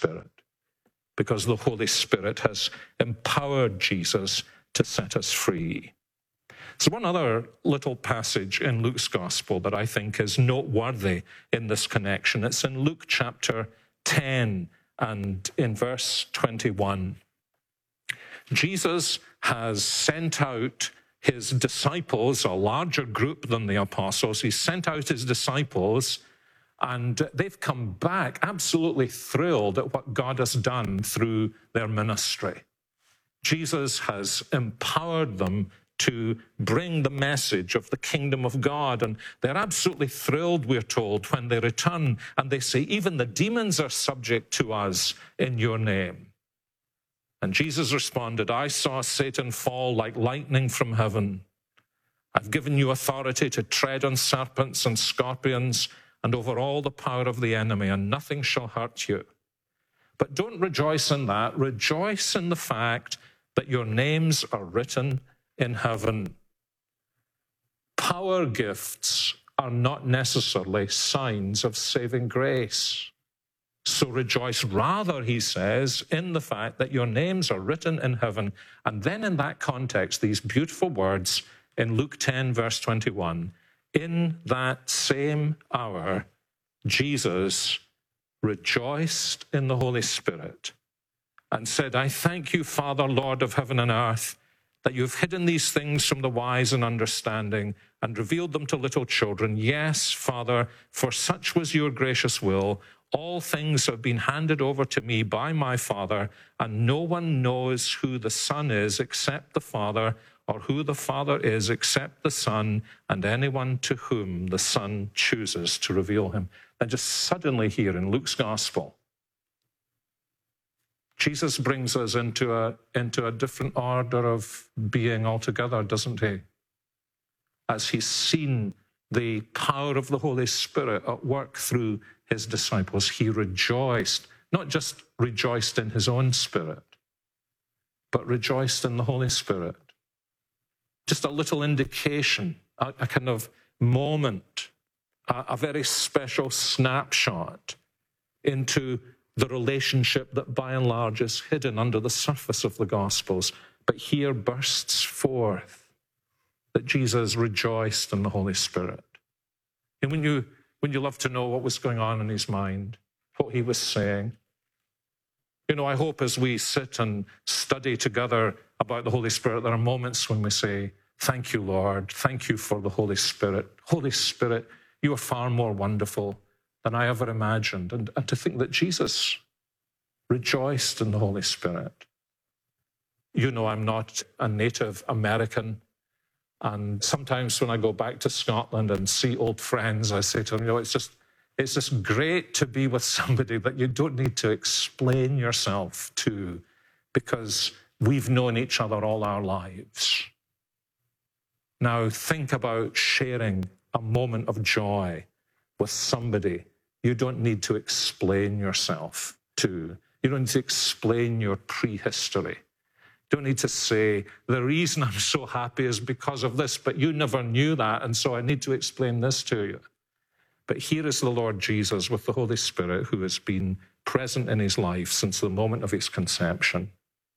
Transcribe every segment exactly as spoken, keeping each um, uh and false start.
Spirit, because the Holy Spirit has empowered Jesus to set us free. There's one other little passage in Luke's Gospel that I think is noteworthy in this connection. It's in Luke chapter ten and in verse twenty-one. Jesus has sent out his disciples, a larger group than the apostles. He sent out his disciples, and they've come back absolutely thrilled at what God has done through their ministry. Jesus has empowered them to bring the message of the kingdom of God, and they're absolutely thrilled, we're told, when they return, and they say, even the demons are subject to us in your name. And Jesus responded, I saw Satan fall like lightning from heaven. I've given you authority to tread on serpents and scorpions and over all the power of the enemy, and nothing shall hurt you. But don't rejoice in that. Rejoice in the fact that your names are written in heaven. Power gifts are not necessarily signs of saving grace. So rejoice rather, he says, in the fact that your names are written in heaven. And then in that context, these beautiful words in Luke ten, verse twenty-one, in that same hour, Jesus rejoiced in the Holy Spirit and said, I thank you, Father, Lord of heaven and earth, that you've hidden these things from the wise and understanding and revealed them to little children. Yes, Father, for such was your gracious will. All things have been handed over to me by my Father, and no one knows who the Son is except the Father, or who the Father is except the Son, and anyone to whom the Son chooses to reveal him. And just suddenly here in Luke's Gospel, Jesus brings us into a, into a different order of being altogether, doesn't he? As he's seen the power of the Holy Spirit at work through his disciples, he rejoiced, not just rejoiced in his own spirit, but rejoiced in the Holy Spirit. Just a little indication, a, a kind of moment, a, a very special snapshot into the relationship that by and large is hidden under the surface of the Gospels, but here bursts forth that Jesus rejoiced in the Holy Spirit. And when you when you love to know what was going on in his mind, what he was saying, you know, I hope as we sit and study together about the Holy Spirit, there are moments when we say, thank you, Lord, thank you for the Holy Spirit. Holy Spirit, you are far more wonderful than I ever imagined. And, and to think that Jesus rejoiced in the Holy Spirit. You know, I'm not a native American. And sometimes when I go back to Scotland and see old friends, I say to them, you know, it's just, it's just great to be with somebody that you don't need to explain yourself to, because we've known each other all our lives. Now think about sharing a moment of joy with somebody you don't need to explain yourself to. You don't need to explain your prehistory. You don't need to say, the reason I'm so happy is because of this, but you never knew that, and so I need to explain this to you. But here is the Lord Jesus with the Holy Spirit, who has been present in his life since the moment of his conception.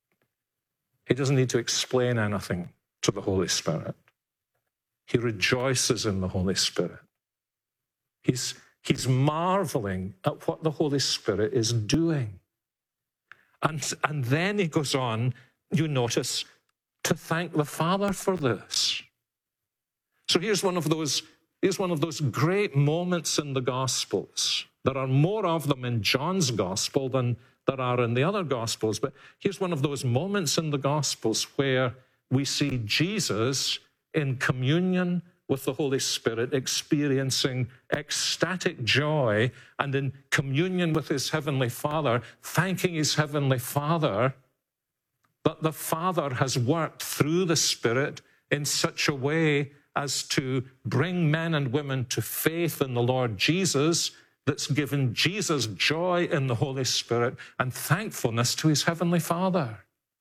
He doesn't need to explain anything to the Holy Spirit. He rejoices in the Holy Spirit. He's, he's marveling at what the Holy Spirit is doing. And, and then he goes on, you notice, to thank the Father for this. So here's one of those, here's one of those great moments in the Gospels. There are more of them in John's Gospel than there are in the other Gospels, but here's one of those moments in the Gospels where we see Jesus in communion with the Holy Spirit, experiencing ecstatic joy, and in communion with his Heavenly Father, thanking his Heavenly Father that the Father has worked through the Spirit in such a way as to bring men and women to faith in the Lord Jesus, that's given Jesus joy in the Holy Spirit and thankfulness to his Heavenly Father.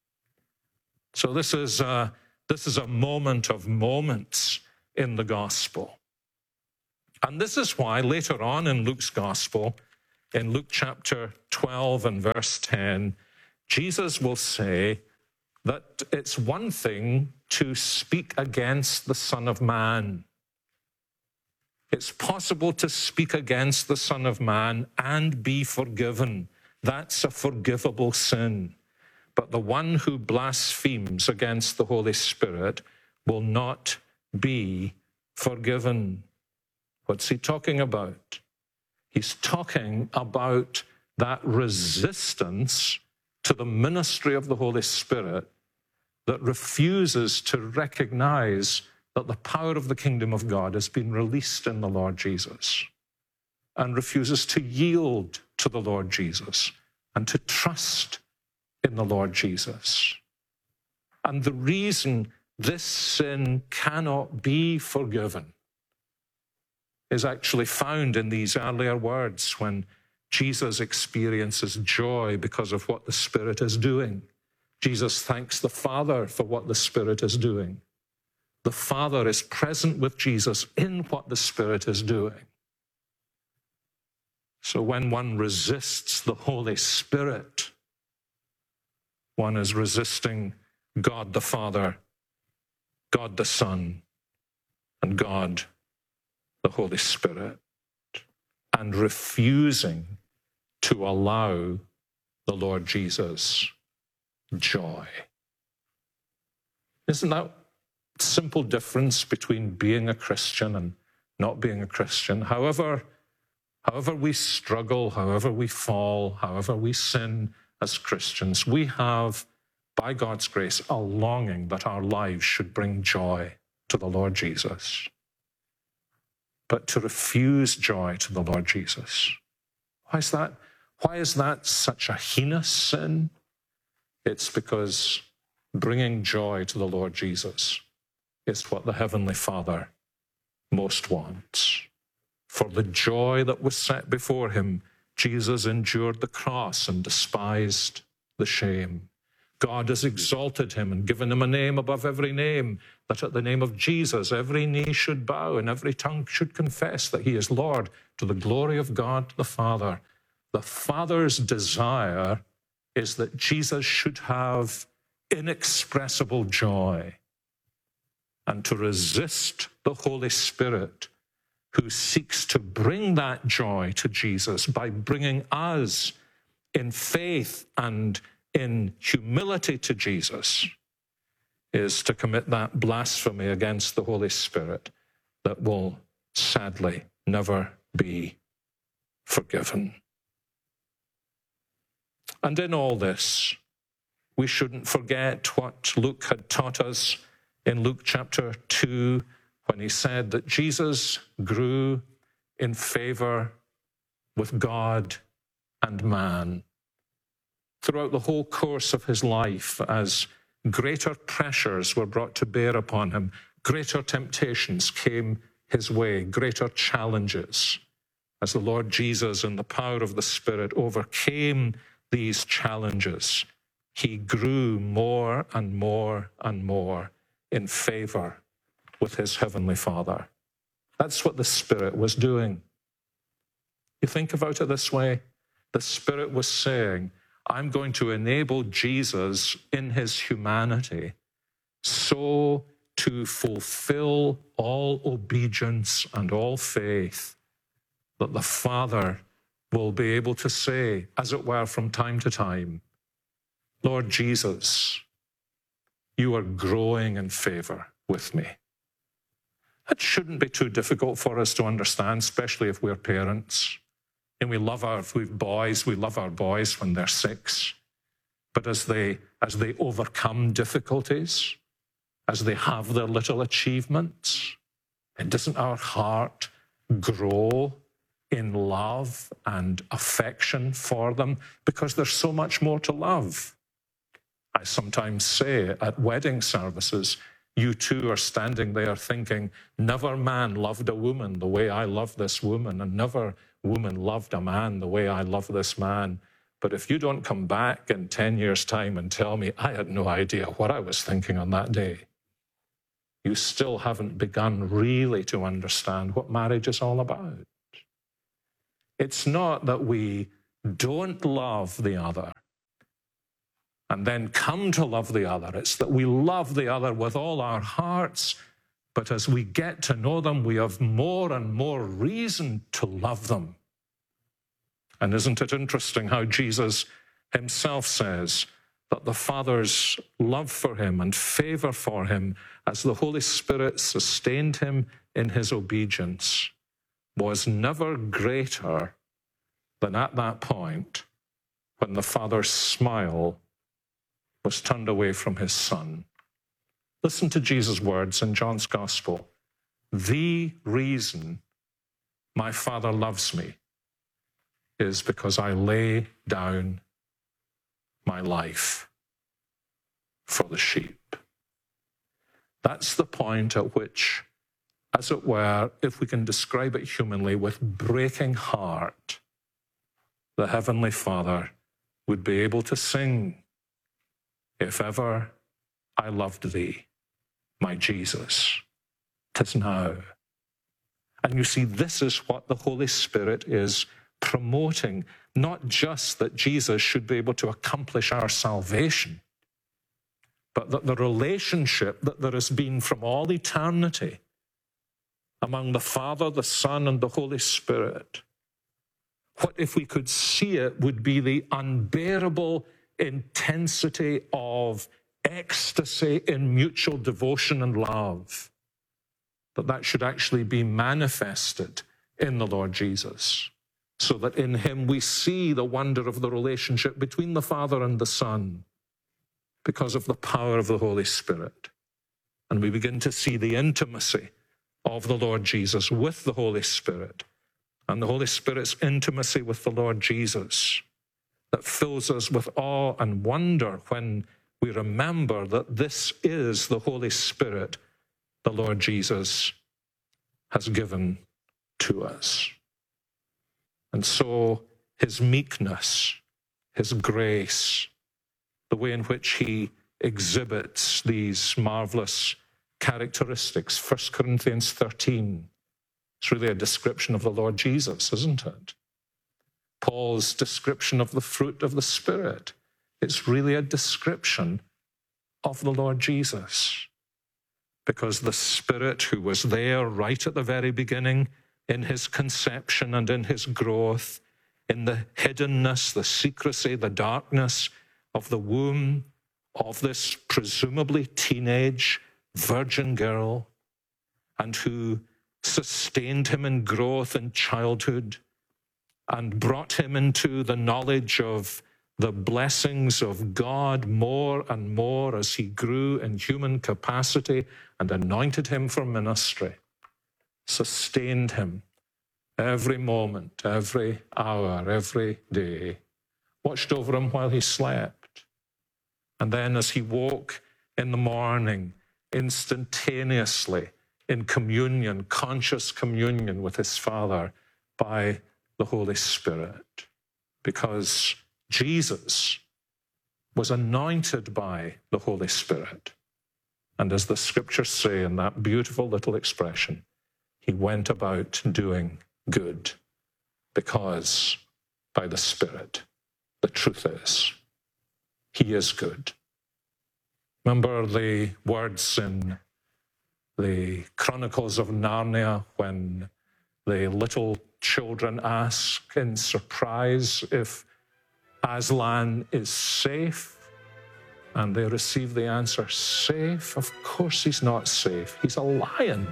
So this is a, this is a moment of moments in the Gospel. And this is why later on in Luke's Gospel, in Luke chapter twelve and verse ten, Jesus will say that it's one thing to speak against the Son of Man. It's possible to speak against the Son of Man and be forgiven. That's a forgivable sin. But the one who blasphemes against the Holy Spirit will not be forgiven. What's he talking about? He's talking about that resistance to the ministry of the Holy Spirit that refuses to recognize that the power of the kingdom of God has been released in the Lord Jesus, and refuses to yield to the Lord Jesus and to trust in the Lord Jesus. And the reason this sin cannot be forgiven is actually found in these earlier words when Jesus experiences joy because of what the Spirit is doing. Jesus thanks the Father for what the Spirit is doing. The Father is present with Jesus in what the Spirit is doing. So when one resists the Holy Spirit, one is resisting God the Father, God the Son, and God the Holy Spirit, and refusing to allow the Lord Jesus joy. Isn't that a simple difference between being a Christian and not being a Christian? However, however we struggle, however we fall, however we sin as Christians, we have, by God's grace, a longing that our lives should bring joy to the Lord Jesus. But to refuse joy to the Lord Jesus, why is that? Why is that such a heinous sin? It's because bringing joy to the Lord Jesus is what the Heavenly Father most wants. For the joy that was set before him, Jesus endured the cross and despised the shame. God has exalted him and given him a name above every name, that at the name of Jesus every knee should bow and every tongue should confess that he is Lord, to the glory of God the Father. The Father's desire is that Jesus should have inexpressible joy. And to resist the Holy Spirit, who seeks to bring that joy to Jesus by bringing us in faith and in humility to Jesus, is to commit that blasphemy against the Holy Spirit that will sadly never be forgiven. And in all this, we shouldn't forget what Luke had taught us in Luke chapter two, when he said that Jesus grew in favor with God and man. Throughout the whole course of his life, as greater pressures were brought to bear upon him, greater temptations came his way, greater challenges, as the Lord Jesus in the power of the Spirit overcame these challenges, he grew more and more and more in favor with his Heavenly Father. That's what the Spirit was doing. You think about it this way, the Spirit was saying, I'm going to enable Jesus in his humanity so to fulfill all obedience and all faith that the Father will be able to say, as it were, from time to time, Lord Jesus, you are growing in favor with me. That shouldn't be too difficult for us to understand, especially if we're parents. And we love our, if we've boys, we love our boys when they're six. But as they, as they overcome difficulties, as they have their little achievements, and doesn't our heart grow in love and affection for them? Because there's so much more to love. I sometimes say at wedding services, you two are standing there thinking, never man loved a woman the way I love this woman, and never woman loved a man the way I love this man. But if you don't come back in ten years' time and tell me I had no idea what I was thinking on that day, you still haven't begun really to understand what marriage is all about. It's not that we don't love the other and then come to love the other. It's that we love the other with all our hearts, but as we get to know them, we have more and more reason to love them. And isn't it interesting how Jesus himself says that the Father's love for him and favor for him as the Holy Spirit sustained him in his obedience was never greater than at that point when the Father's smile was turned away from his Son. Listen to Jesus' words in John's Gospel. The reason my Father loves me is because I lay down my life for the sheep. That's the point at which, as it were, if we can describe it humanly, with breaking heart, the Heavenly Father would be able to sing, "If ever I loved thee, my Jesus, 'tis now." And you see, this is what the Holy Spirit is promoting, not just that Jesus should be able to accomplish our salvation, but that the relationship that there has been from all eternity among the Father, the Son, and the Holy Spirit, what if we could see it would be the unbearable intensity of ecstasy in mutual devotion and love, that that should actually be manifested in the Lord Jesus, so that in him we see the wonder of the relationship between the Father and the Son because of the power of the Holy Spirit. And we begin to see the intimacy of the Lord Jesus with the Holy Spirit and the Holy Spirit's intimacy with the Lord Jesus that fills us with awe and wonder when we remember that this is the Holy Spirit the Lord Jesus has given to us. And so his meekness, his grace, the way in which he exhibits these marvelous characteristics, First Corinthians thirteen, it's really a description of the Lord Jesus, isn't it? Paul's description of the fruit of the Spirit, it's really a description of the Lord Jesus. Because the Spirit who was there right at the very beginning, in his conception and in his growth, in the hiddenness, the secrecy, the darkness of the womb of this presumably teenage virgin girl, and who sustained him in growth in childhood and brought him into the knowledge of the blessings of God more and more as he grew in human capacity and anointed him for ministry, sustained him every moment, every hour, every day, watched over him while he slept. And then as he woke in the morning, instantaneously in communion, conscious communion with his Father by the Holy Spirit, because Jesus was anointed by the Holy Spirit. And as the scriptures say in that beautiful little expression, he went about doing good because by the Spirit, the truth is, he is good. Remember the words in the Chronicles of Narnia when the little children ask in surprise if Aslan is safe, and they receive the answer, safe? Of course he's not safe. He's a lion.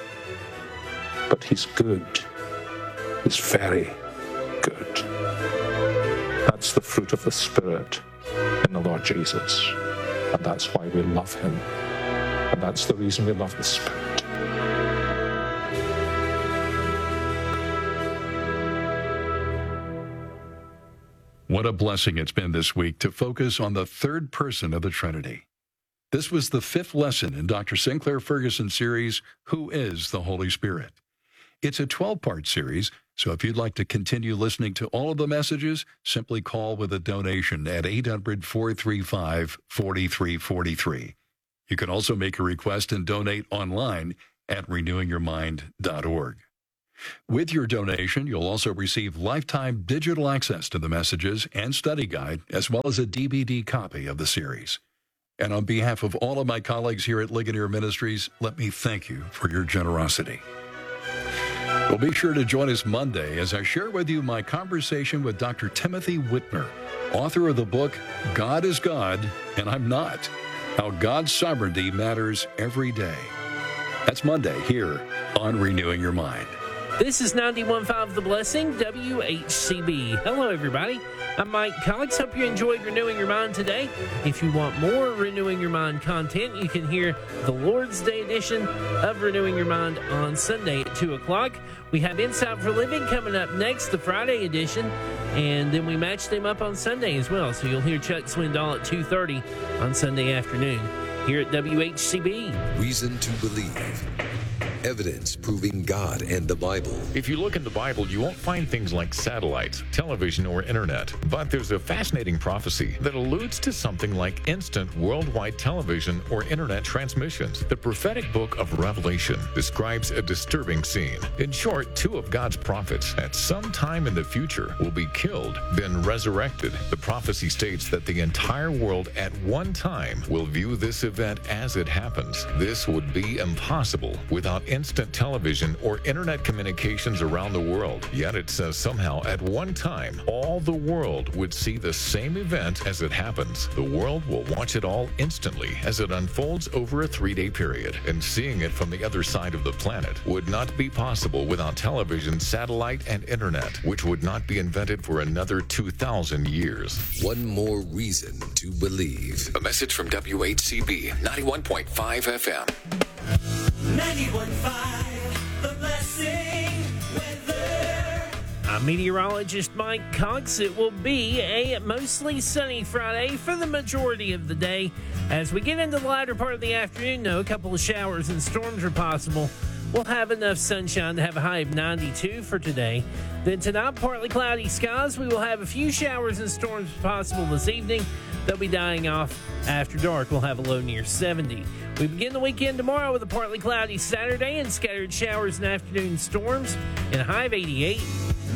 But he's good. He's very good. That's the fruit of the Spirit in the Lord Jesus. And that's why we love him. And that's the reason we love the Spirit. What a blessing it's been this week to focus on the third person of the Trinity. This was the fifth lesson in Doctor Sinclair Ferguson's series, Who is the Holy Spirit? It's a twelve-part series, so if you'd like to continue listening to all of the messages, simply call with a donation at eight hundred, four three five, four three four three. You can also make a request and donate online at renewing your mind dot org. With your donation, you'll also receive lifetime digital access to the messages and study guide, as well as a D V D copy of the series. And on behalf of all of my colleagues here at Ligonier Ministries, let me thank you for your generosity. Well, be sure to join us Monday as I share with you my conversation with Doctor Timothy Whitmer, author of the book, God is God, and I'm Not, How God's Sovereignty Matters Every Day. That's Monday here on Renewing Your Mind. This is ninety-one point five The Blessing, W H C B. Hello, everybody. I'm Mike Cox. Hope you enjoyed Renewing Your Mind today. If you want more Renewing Your Mind content, you can hear the Lord's Day edition of Renewing Your Mind on Sunday at two o'clock. We have Insight for Living coming up next, the Friday edition, and then we match them up on Sunday as well. So you'll hear Chuck Swindoll at two thirty on Sunday afternoon here at W H C B. Reason to believe. Evidence proving God and the Bible. If you look in the Bible, you won't find things like satellites, television, or internet. But there's a fascinating prophecy that alludes to something like instant worldwide television or internet transmissions. The prophetic book of Revelation describes a disturbing scene. In short, two of God's prophets at some time in the future will be killed, then resurrected. The prophecy states that the entire world at one time will view this event as it happens. This would be impossible without instant television or internet communications around the world. Yet it says somehow at one time, all the world would see the same event as it happens. The world will watch it all instantly as it unfolds over a three-day period. And seeing it from the other side of the planet would not be possible without television, satellite, and internet, which would not be invented for another two thousand years. One more reason to believe. A message from W H C B ninety-one point five F M. ninety-one point five, The Blessing weather. I'm meteorologist Mike Cox. It will be a mostly sunny Friday for the majority of the day. As we get into the latter part of the afternoon, though, a couple of showers and storms are possible. We'll have enough sunshine to have a high of ninety-two for today. Then tonight, partly cloudy skies. We will have a few showers and storms possible this evening. They'll be dying off after dark. We'll have a low near seventy. We begin the weekend tomorrow with a partly cloudy Saturday and scattered showers and afternoon storms and a high of eighty-eight.